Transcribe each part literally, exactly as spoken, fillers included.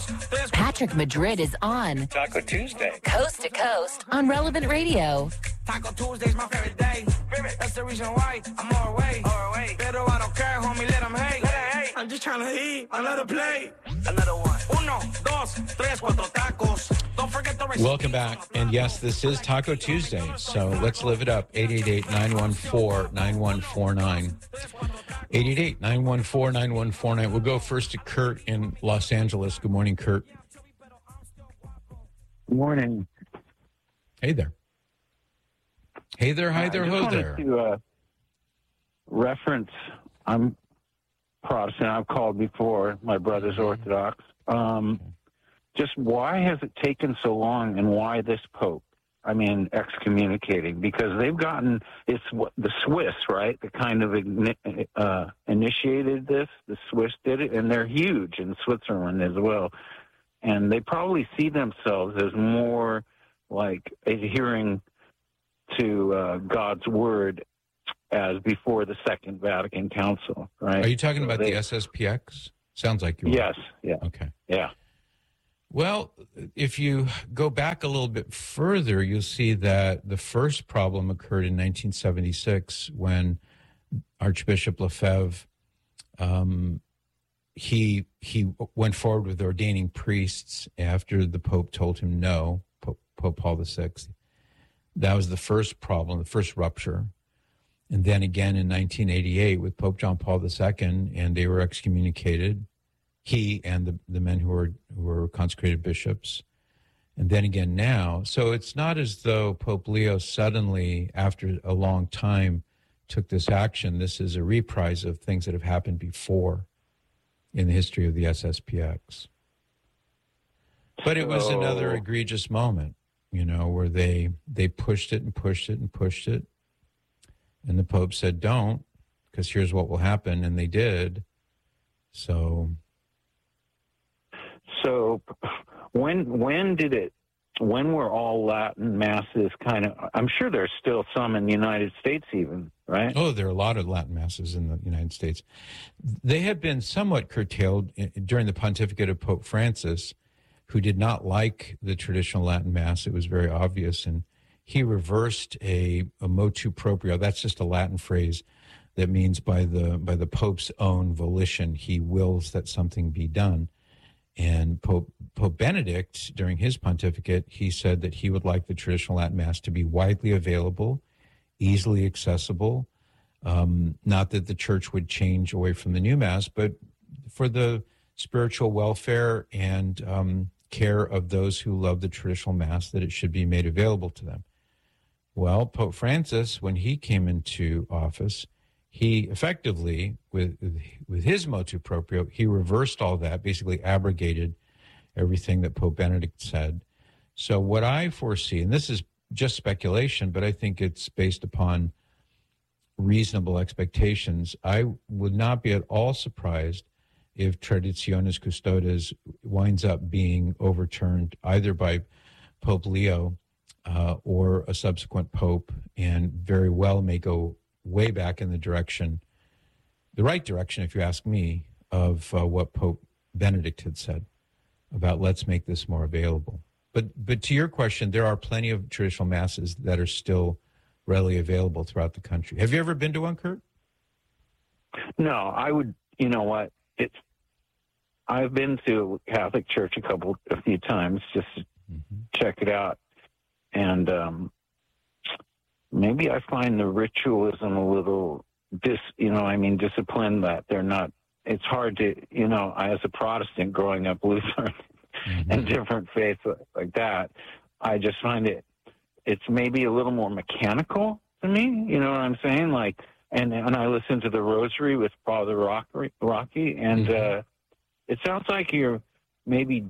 Patrick Madrid is on Taco Tuesday, coast to coast on Relevant Radio. Taco Tuesday's my favorite day. That's the reason why I'm more away. Pero I don't care, homie, let them hate. I'm just trying to eat another plate. Another one. Uno, dos, tres, cuatro tacos. Don't forget the recipe. Welcome back. And yes, this is Taco Tuesday. So let's live it up. eight eight eight, nine one four, nine one four nine. eight eight eight, nine one four, nine one four nine. We'll go first to Kurt in Los Angeles. Good morning, Kurt. Good morning. Hey there. Hey there, hi there, ho there. I just wanted to uh, reference, I'm Protestant, I've called before, my brother's Orthodox. Um, just why has it taken so long, and why this Pope? I mean, excommunicating, because they've gotten, it's what the Swiss, right, that kind of uh, initiated this. The Swiss did it, and they're huge in Switzerland as well. And they probably see themselves as more like adhering to uh, God's word as before the Second Vatican Council, right? Are you talking so about they, the S S P X? Sounds like you are. Yes, yeah. Okay. Yeah. Well, if you go back a little bit further, you'll see that the first problem occurred in nineteen seventy-six when Archbishop Lefebvre, um, he he went forward with ordaining priests after the Pope told him no, Pope, Pope Paul the Sixth. That was the first problem, the first rupture. And then again in nineteen eighty-eight with Pope John Paul the Second, and they were excommunicated, he and the, the men who were, who were consecrated bishops. And then again now. So it's not as though Pope Leo suddenly, after a long time, took this action. This is a reprise of things that have happened before in the history of the S S P X. But it was another egregious moment, you know, where they they pushed it and pushed it and pushed it. And the Pope said, don't, because here's what will happen. And they did. So. So when when did it, when were all Latin masses kind of, I'm sure there's still some in the United States even, right? Oh, there are a lot of Latin masses in the United States. They have been somewhat curtailed during the pontificate of Pope Francis, who did not like the traditional Latin Mass. It was very obvious. And he reversed a, a motu proprio. That's just a Latin phrase that means by the by the Pope's own volition, he wills that something be done. And Pope, Pope Benedict, during his pontificate, he said that he would like the traditional Latin Mass to be widely available, easily accessible. Um, not that the church would change away from the new Mass, but for the spiritual welfare and um, care of those who love the traditional Mass, that it should be made available to them. Well, Pope Francis, when he came into office, he effectively, with with his motu proprio, he reversed all that, basically abrogated everything that Pope Benedict said. So what I foresee, and this is just speculation, but I think it's based upon reasonable expectations, I would not be at all surprised if Traditionis Custodes winds up being overturned either by Pope Leo uh, or a subsequent pope, and very well may go way back in the direction, the right direction, if you ask me, of uh, what Pope Benedict had said about let's make this more available. But but to your question, there are plenty of traditional masses that are still readily available throughout the country. Have you ever been to one, Kurt? No, I would, you know what, it's, I've been to Catholic Church a couple, a few times just to mm-hmm. check it out. And, um, maybe I find the ritualism a little dis, you know, I mean, disciplined, that they're not, it's hard to, you know, I, as a Protestant growing up Lutheran mm-hmm. and different faiths like that, I just find it, it's maybe a little more mechanical to me, you know what I'm saying? Like, and, and I listen to the Rosary with Father Rocky, Rocky and mm-hmm. uh, it sounds like you're maybe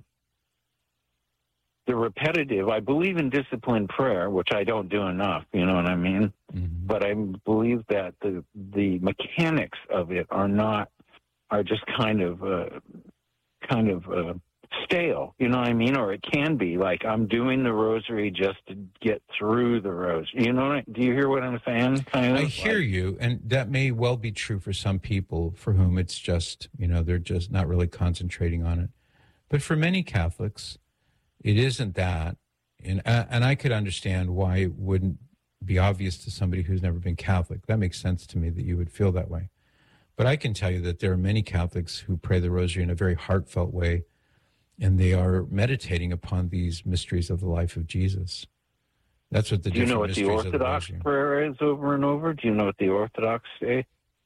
the repetitive, I believe in disciplined prayer, which I don't do enough, you know what I mean? Mm-hmm. But I believe that the the mechanics of it are not, are just kind of, uh, kind of uh, stale, you know what I mean? Or it can be, like I'm doing the rosary just to get through the rosary. You know what I, do you hear what I'm saying? Kind of? I hear like, you, and that may well be true for some people for whom it's just, you know, they're just not really concentrating on it. But for many Catholics, it isn't that. And, uh, and I could understand why it wouldn't be obvious to somebody who's never been Catholic. That makes sense to me that you would feel that way. But I can tell you that there are many Catholics who pray the rosary in a very heartfelt way, and they are meditating upon these mysteries of the life of Jesus. That's what the Do you know different what the mysteries of the Orthodox rosary. prayer is over and over? Do you know what the Orthodox say?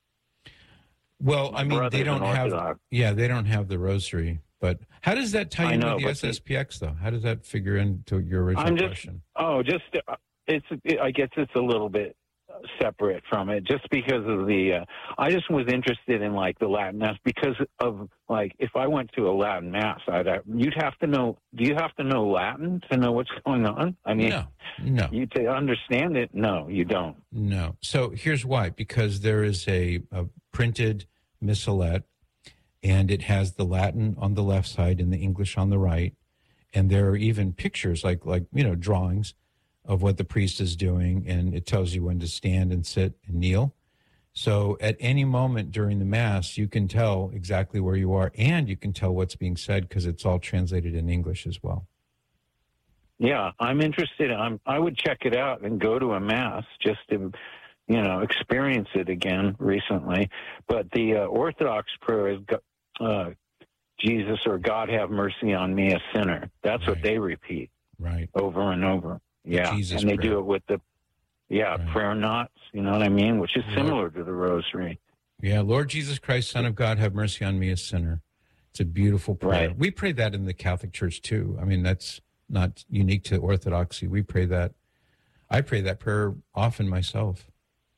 Well, My I mean, they brother's don't an have, Orthodox. yeah, they don't have the rosary. But how does that tie I in know, with the but S S P X, though? How does that figure into your original I'm just, question? oh, just, uh, it's, it, I guess it's a little bit separate from it, just because of the, uh, I just was interested in, like, the Latin Mass, because of, like, if I went to a Latin Mass, I'd have, you'd have to know, do you have to know Latin to know what's going on? I mean, No, no. you to understand it? No, you don't. No. So here's why. Because there is a, a printed missalette, and it has the Latin on the left side and the English on the right. And there are even pictures, like, like you know, drawings of what the priest is doing, and it tells you when to stand and sit and kneel. So at any moment during the Mass, you can tell exactly where you are, and you can tell what's being said because it's all translated in English as well. Yeah, I'm interested. I'm, I would check it out and go to a Mass just to, you know, experience it again recently. But the uh, Orthodox prayer is, uh, Jesus or God have mercy on me, a sinner. That's Right. what they repeat Right. over and over. Yeah, Jesus and they prayer. do it with the, yeah, Right. prayer knots, you know what I mean? Which is Lord- similar to the rosary. Yeah, Lord Jesus Christ, Son of God, have mercy on me, a sinner. It's a beautiful prayer. Right. We pray that in the Catholic Church, too. I mean, that's not unique to Orthodoxy. We pray that. I pray that prayer often myself.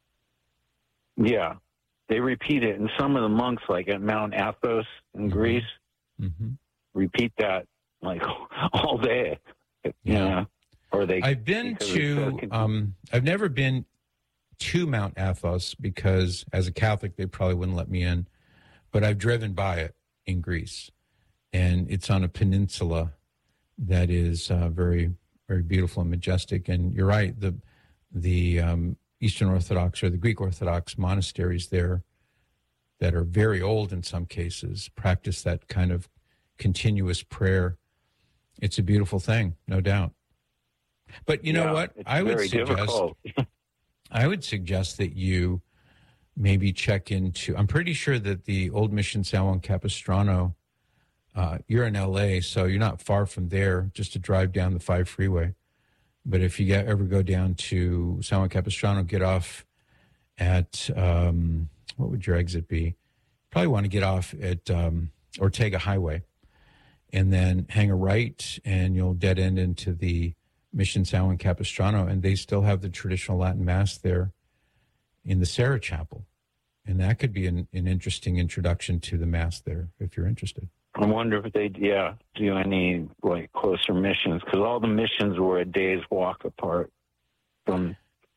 Yeah, they repeat it. And some of the monks, like at Mount Athos in Mhm. Greece, hmm repeat that like all day. Yeah. Yeah. Or they. I've been because it's so to, con- um, I've never been to Mount Athos because as a Catholic, they probably wouldn't let me in, but I've driven by it in Greece, and it's on a peninsula that is uh, very, very beautiful and majestic. And you're right, the, the um, Eastern Orthodox or the Greek Orthodox monasteries there that are very old in some cases practice that kind of continuous prayer. It's a beautiful thing, no doubt. But you know Yeah, what? it's I would very suggest difficult. I would suggest that you maybe check into, I'm pretty sure that the old mission San Juan Capistrano, uh, you're in L A, so you're not far from there, just to drive down the five freeway. But if you get, ever go down to San Juan Capistrano, get off at, um, what would your exit be? Probably want to get off at um, Ortega Highway and then hang a right, and you'll dead end into the Mission San Juan Capistrano, and they still have the traditional Latin Mass there in the Sarah Chapel. And that could be an, an interesting introduction to the Mass there, if you're interested. I wonder if they, yeah, do any like closer missions, because all the missions were a day's walk apart from.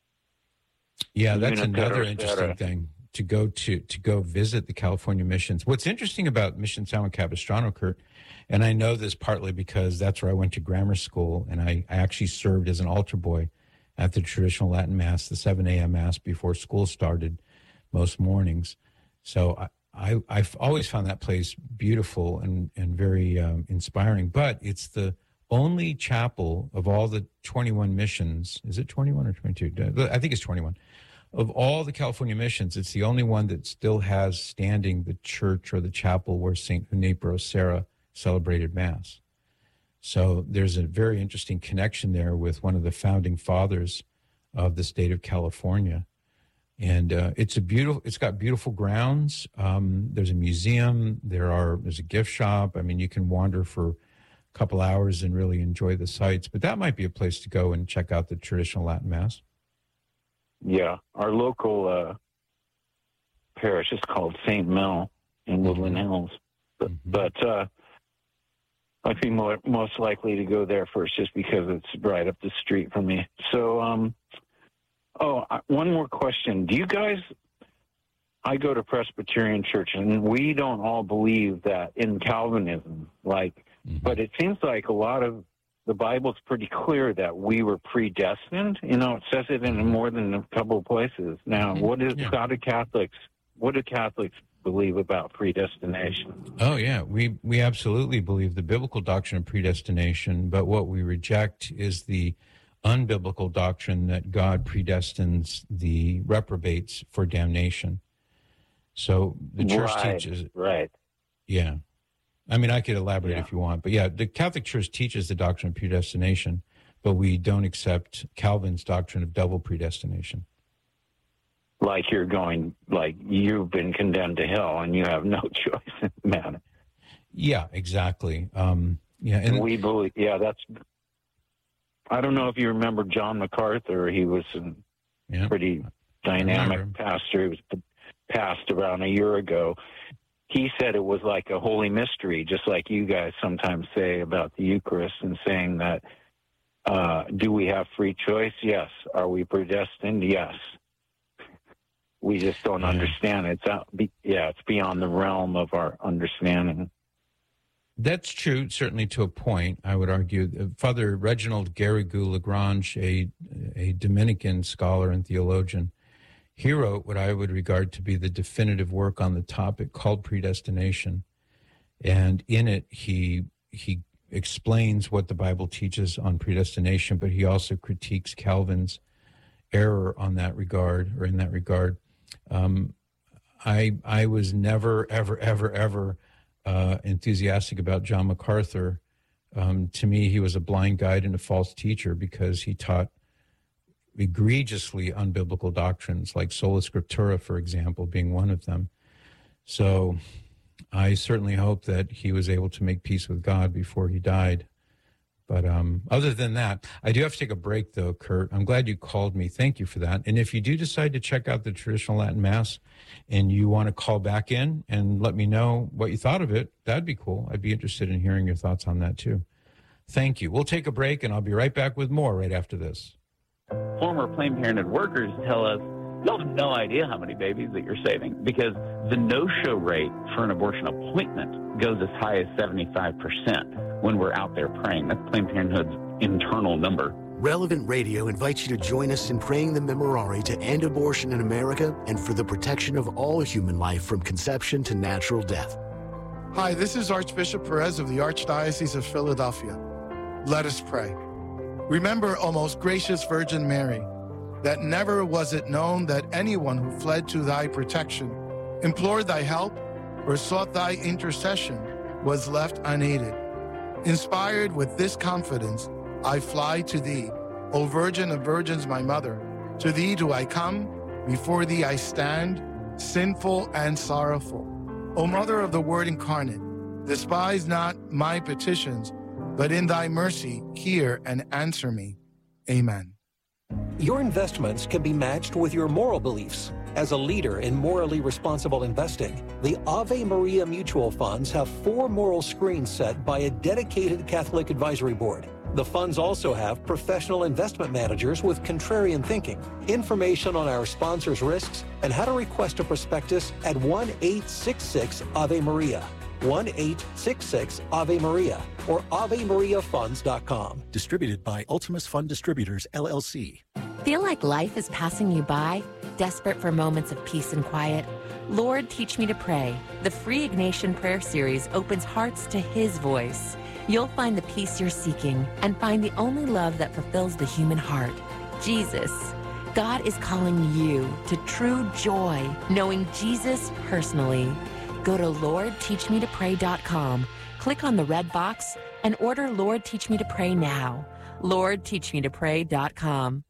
Yeah, that's Unit another Terra interesting Terra. thing, to go to to go visit the California missions. What's interesting about Mission San Juan Capistrano, Kurt, and I know this partly because that's where I went to grammar school, and I, I actually served as an altar boy at the traditional Latin Mass, the seven a.m. Mass before school started most mornings. So I, I, I've always found that place beautiful and, and very um, inspiring. But it's the only chapel of all the twenty-one missions. Is it twenty-one or twenty-two? I think it's twenty-one. Of all the California missions, it's the only one that still has standing the church or the chapel where Saint Junipero Serra celebrated Mass. So there's a very interesting connection there with one of the founding fathers of the state of California. And uh, it's a beautiful, it's got beautiful grounds. Um, there's a museum. There are, there's a gift shop. I mean, you can wander for a couple hours and really enjoy the sights, but that might be a place to go and check out the traditional Latin Mass. Yeah, our local uh, parish is called Saint Mel in Woodland Hills, but, Mhm. but uh, I'd be more, most likely to go there first, just because it's right up the street from me. So, um, oh, I- one more question: do you guys? I go to Presbyterian Church, and we don't all believe that in Calvinism, like, Mhm. but it seems like a lot of the Bible's pretty clear that we were predestined. You know, it says it in more than a couple of places. Now, Mhm. what is, Yeah. how do Catholics what do Catholics believe about predestination? Oh, yeah. We, we absolutely believe the biblical doctrine of predestination, but what we reject is the unbiblical doctrine that God predestines the reprobates for damnation. So the church right, teaches... Right. Yeah. I mean, I could elaborate yeah. if you want, but yeah, the Catholic Church teaches the doctrine of predestination, but we don't accept Calvin's doctrine of double predestination. Like you're going, like you've been condemned to hell and you have no choice in the matter. Yeah, exactly. Um, yeah, and we believe, yeah, that's, I don't know if you remember John MacArthur. He was a yeah, pretty dynamic pastor. He was passed around a year ago. He said it was like a holy mystery, just like you guys sometimes say about the Eucharist, and saying that, uh, do we have free choice? Yes. Are we predestined? Yes. We just don't yeah. understand it. It's out, yeah, it's beyond the realm of our understanding. That's true, certainly to a point, I would argue. Father Reginald Garrigou-Lagrange, a, a Dominican scholar and theologian, he wrote what I would regard to be the definitive work on the topic called Predestination. And in it, he he explains what the Bible teaches on predestination, but he also critiques Calvin's error on that regard, or in that regard. Um, I I was never, ever, ever, ever uh, enthusiastic about John MacArthur. Um, to me, he was a blind guide and a false teacher because he taught egregiously unbiblical doctrines, like sola scriptura, for example, being one of them. So I certainly hope that he was able to make peace with God before he died. But um, other than that, I do have to take a break, though, Kurt. I'm glad you called me. Thank you for that. And if you do decide to check out the traditional Latin Mass and you want to call back in and let me know what you thought of it, that'd be cool. I'd be interested in hearing your thoughts on that, too. Thank you. We'll take a break, and I'll be right back with more right after this. Former Planned Parenthood workers tell us, y'all have no idea how many babies that you're saving, because the no-show rate for an abortion appointment goes as high as seventy-five percent when we're out there praying. That's Planned Parenthood's internal number. Relevant Radio invites you to join us in praying the Memorare to end abortion in America and for the protection of all human life from conception to natural death. Hi, this is Archbishop Perez of the Archdiocese of Philadelphia. Let us pray. Remember, O most gracious Virgin Mary, that never was it known that anyone who fled to thy protection, implored thy help, or sought thy intercession was left unaided. Inspired with this confidence, I fly to thee, O Virgin of Virgins, my mother. To thee do I come, before thee I stand, sinful and sorrowful. O Mother of the Word incarnate, despise not my petitions, but in thy mercy hear and answer me. Amen. Your investments can be matched with your moral beliefs. As a leader in morally responsible investing, the Ave Maria Mutual Funds have four moral screens set by a dedicated Catholic advisory board. The funds also have professional investment managers with contrarian thinking. Information on our sponsors' risks and how to request a prospectus at one eight six six Ave Maria. one eight six six Ave Maria or ave maria funds dot com. Distributed by Ultimus Fund Distributors, L L C. Feel like life is passing you by? Desperate for moments of peace and quiet? Lord, Teach Me to Pray. The free Ignatian Prayer Series opens hearts to His voice. You'll find the peace you're seeking and find the only love that fulfills the human heart, Jesus. God is calling you to true joy, knowing Jesus personally. Go to lord teach me to pray dot com, click on the red box, and order Lord Teach Me to Pray now. lord teach me to pray dot com.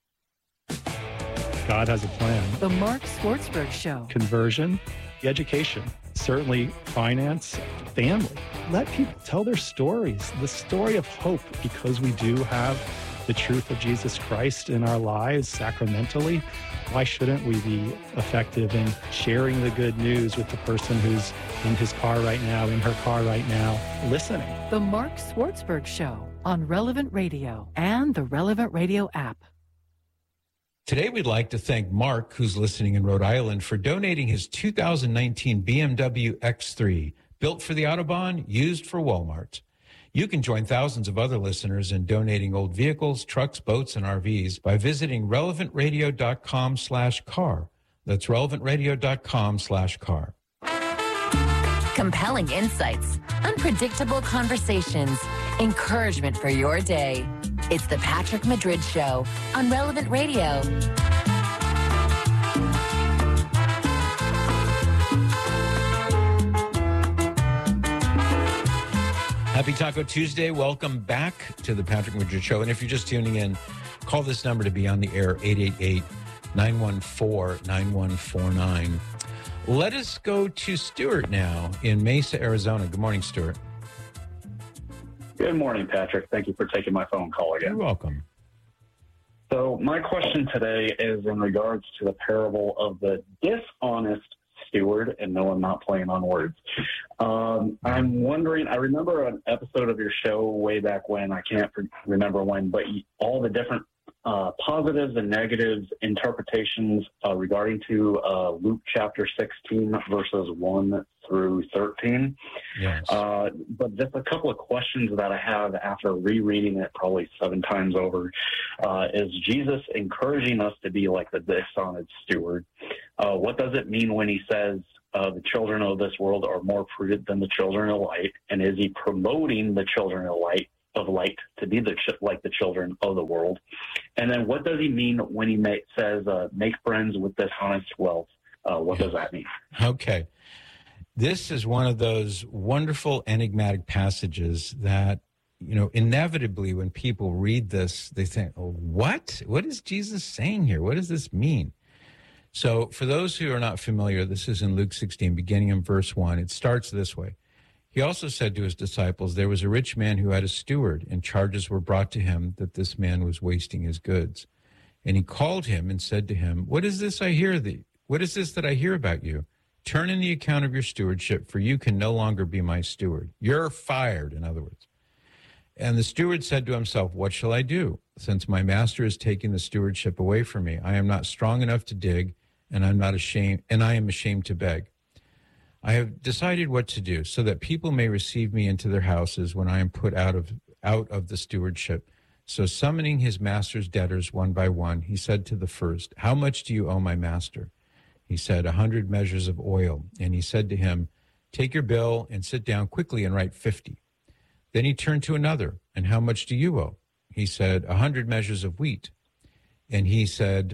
God has a plan. The Mark Swartzberg Show. Conversion, education, certainly finance, family. Let people tell their stories, the story of hope, because we do have the truth of Jesus Christ in our lives sacramentally. Why shouldn't we be effective in sharing the good news with the person who's in his car right now, in her car right now, listening? The Mark Swartzberg Show on Relevant Radio and the Relevant Radio app. Today, we'd like to thank Mark, who's listening in Rhode Island, for donating his two thousand nineteen B M W X three, built for the Autobahn, used for Walmart. You can join thousands of other listeners in donating old vehicles, trucks, boats, and R Vs by visiting relevant radio dot com slash car. That's relevant radio dot com slash car. Compelling insights, unpredictable conversations, encouragement for your day. It's the Patrick Madrid Show on Relevant Radio. Happy Taco Tuesday. Welcome back to the Patrick Madrid Show. And if you're just tuning in, call this number to be on the air, eight eight eight, nine one four, nine one four nine. Let us go to Stuart now in Mesa, Arizona. Good morning, Stuart. Good morning, Patrick. Thank you for taking my phone call again. You're welcome. So my question today is in regards to the parable of the dishonest steward, and no, I'm not playing on words. Um, I'm wondering, I remember an episode of your show way back when, I can't remember when, but all the different uh, positives and negatives interpretations uh, regarding to uh, Luke chapter sixteen, verses one through thirteen. Yes. Uh, but just a couple of questions that I have after rereading it probably seven times over. Uh, is Jesus encouraging us to be like the dishonest steward? Uh, what does it mean when he says uh, the children of this world are more prudent than the children of light? And is he promoting the children of light of light to be the ch- like the children of the world? And then what does he mean when he make, says uh, make friends with dishonest wealth? Uh, what does that mean? Okay. This is one of those wonderful enigmatic passages that, you know, inevitably when people read this, they think, oh, what? What is Jesus saying here? What does this mean? So for those who are not familiar, this is in Luke sixteen, beginning in verse one. It starts this way. He also said to his disciples, there was a rich man who had a steward, and charges were brought to him that this man was wasting his goods. And he called him and said to him, what is this I hear thee? What is this that I hear about you? Turn in the account of your stewardship, for you can no longer be my steward. You're fired, in other words. And the steward said to himself, what shall I do? Since my master is taking the stewardship away from me, I am not strong enough to dig, and I'm not ashamed, and I am ashamed to beg. I have decided what to do, so that people may receive me into their houses when I am put out of out of the stewardship. So summoning his master's debtors one by one, he said to the first, how much do you owe my master? He said, a hundred measures of oil. And he said to him, take your bill and sit down quickly and write fifty. Then he turned to another, and how much do you owe? He said, a hundred measures of wheat. And he said,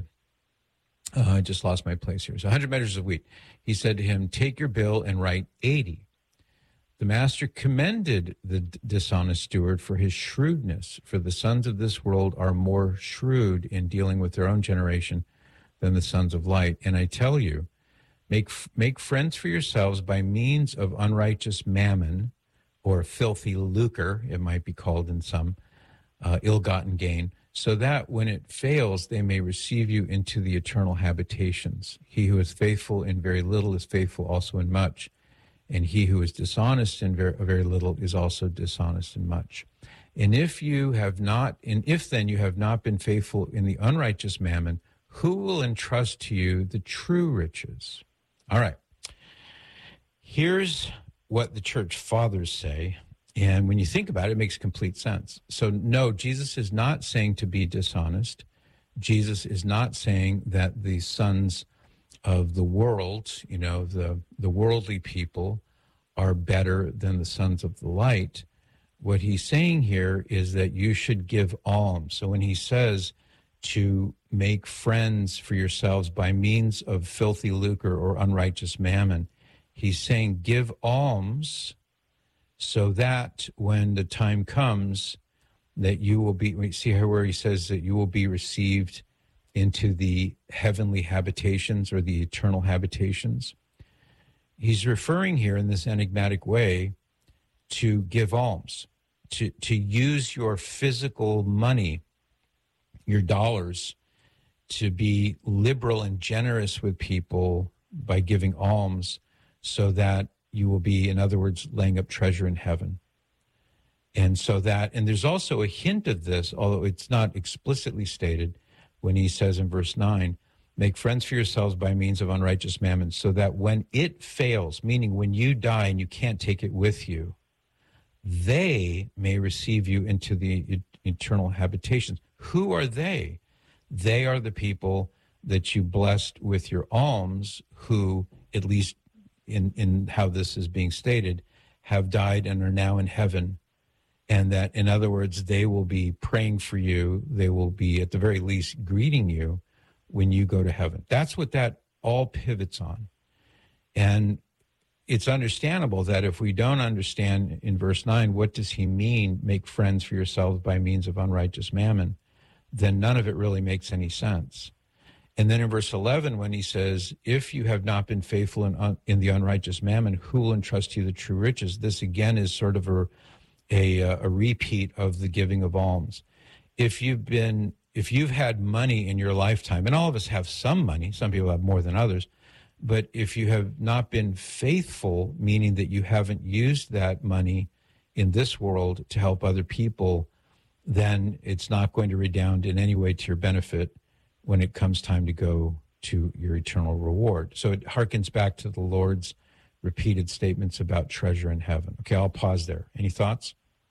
uh, I just lost my place here. So a hundred measures of wheat. He said to him, take your bill and write eighty. The master commended the d- dishonest steward for his shrewdness, for the sons of this world are more shrewd in dealing with their own generation than the sons of light. And I tell you, make make friends for yourselves by means of unrighteous mammon, or filthy lucre, it might be called in some, uh, ill-gotten gain, so that when it fails, they may receive you into the eternal habitations. He who is faithful in very little is faithful also in much, and he who is dishonest in very, very little is also dishonest in much. And if you have not, and if then you have not been faithful in the unrighteous mammon, who will entrust to you the true riches? All right. Here's what the church fathers say. And when you think about it, it makes complete sense. So no, Jesus is not saying to be dishonest. Jesus is not saying that the sons of the world, you know, the, the worldly people are better than the sons of the light. What he's saying here is that you should give alms. So when he says to make friends for yourselves by means of filthy lucre or unrighteous mammon, he's saying give alms so that when the time comes that you will be, we see here where he says that you will be received into the heavenly habitations or the eternal habitations. He's referring here in this enigmatic way to give alms, to, to use your physical money, your dollars, to be liberal and generous with people by giving alms so that you will be, in other words, laying up treasure in heaven. And so that, and there's also a hint of this, although it's not explicitly stated, when he says in verse nine, make friends for yourselves by means of unrighteous mammon, so that when it fails, meaning when you die and you can't take it with you, they may receive you into the eternal habitations. Who are they? They are the people that you blessed with your alms, who, at least in, in how this is being stated, have died and are now in heaven. And that, in other words, they will be praying for you. They will be, at the very least, greeting you when you go to heaven. That's what that all pivots on. And it's understandable that if we don't understand in verse nine, what does he mean, make friends for yourselves by means of unrighteous mammon, then none of it really makes any sense. And then in verse eleven, when he says, if you have not been faithful in, un, in the unrighteous mammon, who will entrust you the true riches? This again is sort of a, a, a repeat of the giving of alms. If you've been, if you've had money in your lifetime, and all of us have some money, some people have more than others, but if you have not been faithful, meaning that you haven't used that money in this world to help other people, then it's not going to redound in any way to your benefit when it comes time to go to your eternal reward. So it harkens back to the Lord's repeated statements about treasure in heaven. Okay, I'll pause there. Any thoughts?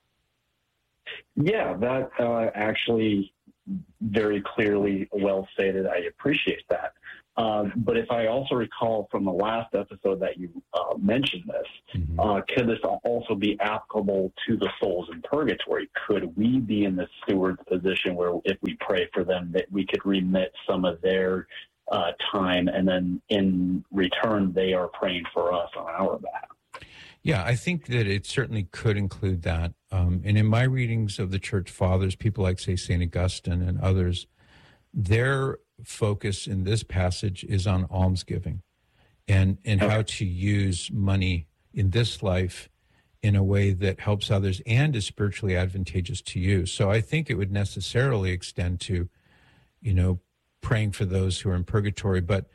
Yeah, that uh, actually very clearly well stated. I appreciate that. Uh, but if I also recall from the last episode that you uh, mentioned this, mm-hmm. uh, could this also be applicable to the souls in purgatory? Could we be in the steward's position where if we pray for them, that we could remit some of their uh, time, and then in return, they are praying for us on our behalf? Yeah, I think that it certainly could include that. Um, and in my readings of the church fathers, people like, say, Saint Augustine and others, their focus in this passage is on almsgiving and, and okay. how to use money in this life in a way that helps others and is spiritually advantageous to you. So I think it would necessarily extend to, you know, praying for those who are in purgatory, but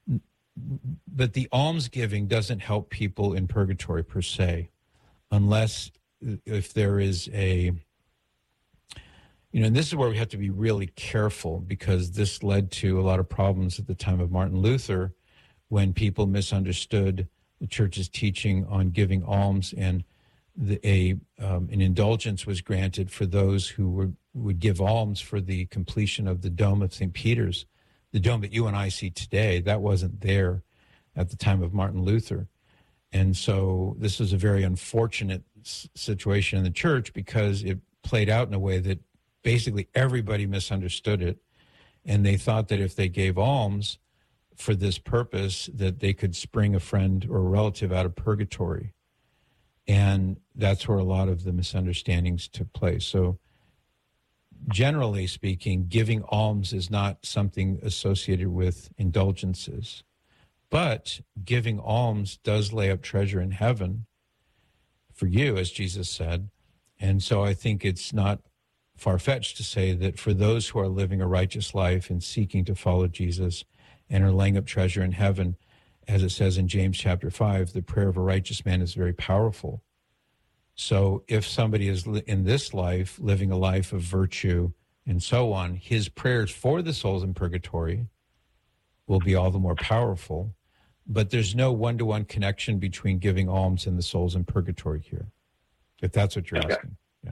but the almsgiving doesn't help people in purgatory per se, unless if there is a, you know, and this is where we have to be really careful, because this led to a lot of problems at the time of Martin Luther when people misunderstood the church's teaching on giving alms, and the, a um, an indulgence was granted for those who were, would give alms for the completion of the Dome of Saint Peter's. The dome that you and I see today, that wasn't there at the time of Martin Luther. And so this was a very unfortunate s- situation in the church, because it played out in a way that basically everybody misunderstood it. And they thought that if they gave alms for this purpose, that they could spring a friend or a relative out of purgatory. And that's where a lot of the misunderstandings took place. So generally speaking, giving alms is not something associated with indulgences, but giving alms does lay up treasure in heaven for you, as Jesus said. And so I think it's not far-fetched to say that for those who are living a righteous life and seeking to follow Jesus and are laying up treasure in heaven, as it says in James chapter five, the prayer of a righteous man is very powerful. So if somebody is in this life living a life of virtue and so on, his prayers for the souls in purgatory will be all the more powerful. But there's no one-to-one connection between giving alms and the souls in purgatory here, if that's what you're okay. asking. Yeah.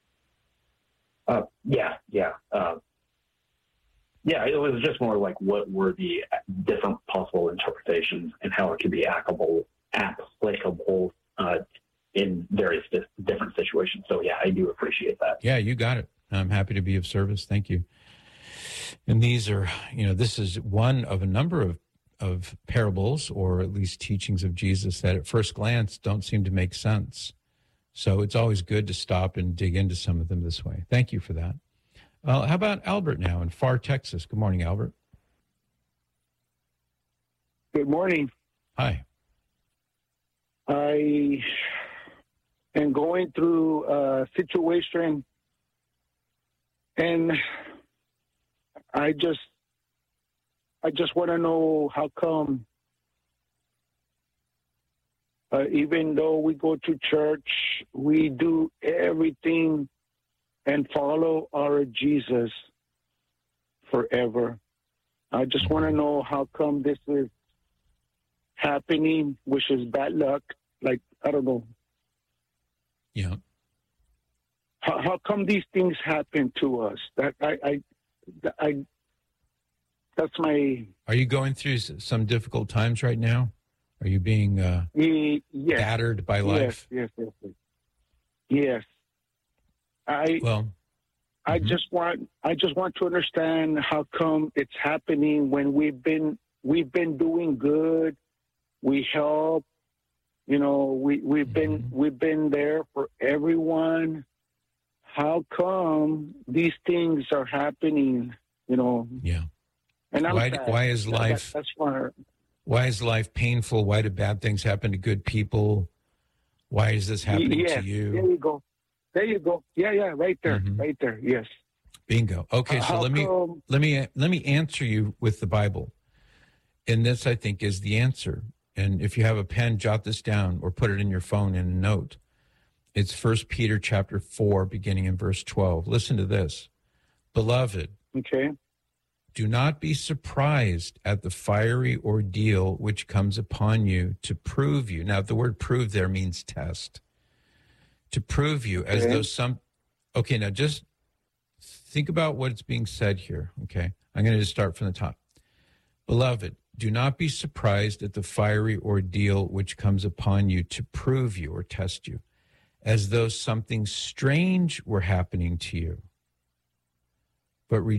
Uh, yeah, yeah. Uh, yeah, it was just more like what were the different possible interpretations and how it could be applicable, applicable uh, in various di- different situations. So, yeah, I do appreciate that. Yeah, you got it. I'm happy to be of service. Thank you. And these are, you know, this is one of a number of, of parables, or at least teachings of Jesus, that at first glance don't seem to make sense. So it's always good to stop and dig into some of them this way. Thank you for that. Uh, how about Albert now in Far, Texas? Good morning, Albert. Good morning. Hi. I am going through a situation, and I just, I just want to know how come, uh, even though we go to church, we do everything and follow our Jesus forever. I just want to know how come this is happening, which is bad luck. Like, I don't know. Yeah. How, how come these things happen to us? That I, I, I, that's my. Are you going through s- some difficult times right now? Are you being uh, Ye- yes. battered by Yes, life? yes, yes, yes. Yes. I Well, I mhm. just want I just want to understand how come it's happening when we've been we've been doing good, we help, you know, we we've been Mm-hmm. we've been there for everyone. How come these things are happening, you know? Yeah. And I'm Why? sad. Why is That- that- life? that's why. Why is life painful? Why do bad things happen to good people? Why is this happening yes, to you? There you go. There you go. Yeah, yeah, right there, Mhm. right there. Yes. Bingo. Okay, Uh, so how let me come- let me let me answer you with the Bible. And this, I think, is the answer. And if you have a pen, jot this down or put it in your phone in a note. It's First Peter chapter four, beginning in verse twelve. Listen to this. Beloved, Okay. do not be surprised at the fiery ordeal which comes upon you to prove you. Now, the word prove there means test. To prove you as Okay. though some... Okay, now just think about what's being said here, okay? I'm going to just start from the top. Beloved, do not be surprised at the fiery ordeal which comes upon you to prove you or test you, as though something strange were happening to you. But re-